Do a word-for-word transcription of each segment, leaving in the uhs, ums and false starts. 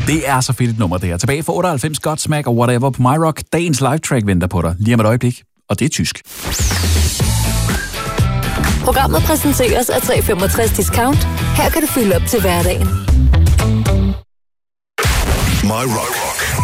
Det er så fedt et nummer, det her. Tilbage for otteoghalvfems, Godsmack og Whatever på My Rock. Dagens live track venter på dig lige om et øjeblik, og det er tysk. Programmet præsenteres af tre komma femogtres Discount. Her kan du fylde op til hverdagen. My Rock.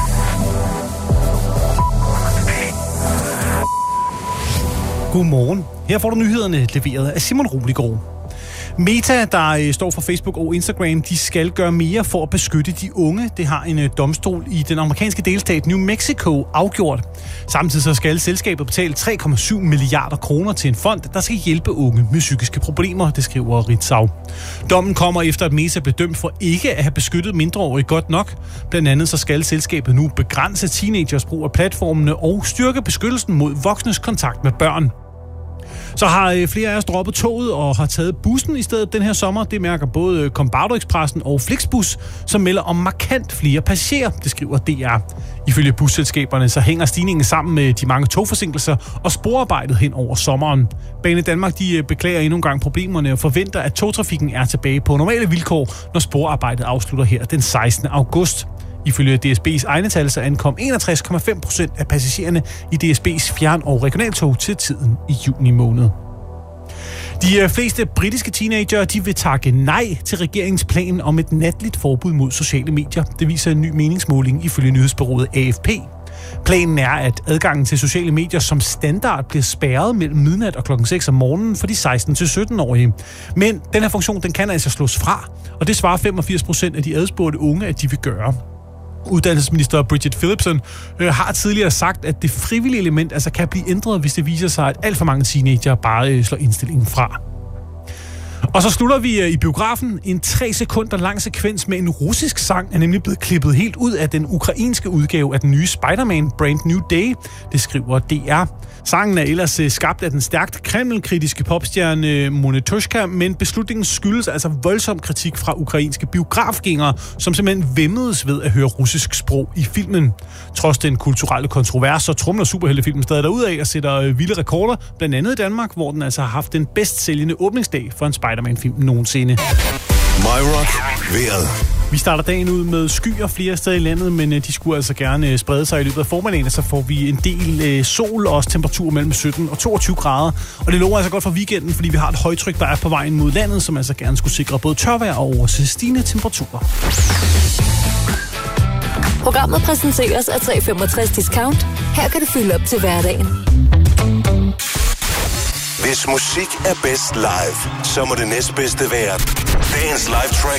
Godmorgen. Her får du nyhederne leveret af Simon Roligård. Meta, der står for Facebook og Instagram, de skal gøre mere for at beskytte de unge. Det har en domstol i den amerikanske delstat New Mexico afgjort. Samtidig så skal selskabet betale tre komma syv milliarder kroner til en fond, der skal hjælpe unge med psykiske problemer, det skriver Ritzau. Dommen kommer efter, at Meta blev dømt for ikke at have beskyttet mindreårige godt nok. Blandt andet så skal selskabet nu begrænse teenagers brug af platformene og styrke beskyttelsen mod voksnes kontakt med børn. Så har flere af os droppet toget og har taget bussen i stedet den her sommer. Det mærker både Combardo-Expressen og Flixbus, som melder om markant flere passagerer, det skriver D R. Ifølge busselskaberne så hænger stigningen sammen med de mange togforsinkelser og sporarbejdet hen over sommeren. Banedanmark de beklager endnu en gang problemerne og forventer, at togtrafikken er tilbage på normale vilkår, når sporarbejdet afslutter her den sekstende august. Ifølge D S B's egne tal så ankom enogtres komma fem procent af passagererne i D S B's fjern- og regionaltog til tiden i juni måned. De fleste britiske teenagere de vil takke nej til regeringens plan om et natligt forbud mod sociale medier. Det viser en ny meningsmåling ifølge nyhedsbureauet A F P. Planen er, at adgangen til sociale medier som standard bliver spærret mellem midnat og klokken seks om morgenen for de seksten til sytten-årige. Men den her funktion den kan altså slås fra, og det svarer femogfirs procent af de adspurgte unge, at de vil gøre. Uddannelsesminister Bridget Phillipson øh, har tidligere sagt, at det frivillige element altså kan blive ændret, hvis det viser sig, at alt for mange teenager bare øh, slår indstillingen fra. Og så slutter vi i biografen. En tre sekunder lang sekvens med en russisk sang er nemlig blevet klippet helt ud af den ukrainske udgave af den nye Spider-Man Brand New Day, det skriver D R. Sangen er ellers skabt af den stærkt kremlkritiske popstjerne Monetoshka, men beslutningen skyldes altså voldsom kritik fra ukrainske biografgængere, som simpelthen væmmedes ved at høre russisk sprog i filmen. Trods den kulturelle kontrovers, så trumler superheltefilmen stadig derudad og sætter vilde rekorder, blandt andet i Danmark, hvor den altså har haft den bedst sælgende åbningsdag for en Spider-Man-film nogensinde. My Rock. Vejret. Vi starter dagen ud med skyer flere steder i landet, men de skulle altså gerne sprede sig i løbet af formiddagen, så får vi en del sol og også temperatur mellem sytten og toogtyve grader. Og det lover altså godt for weekenden, fordi vi har et højtryk, der er på vejen mod landet, som altså gerne skulle sikre både tørvejr og også stigende temperaturer. Programmet præsenteres af tre komma femogtres Discount. Her kan du fylde op til hverdagen. Hvis musik er bedst live, så må det næstbedste være dagens live track